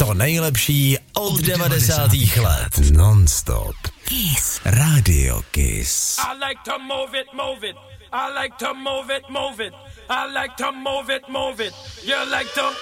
To nejlepší od 90. let. Non-stop. Kiss. Radio Kiss. I like to move it, move it. I like to move it, move it. I like to move it, move it. You like to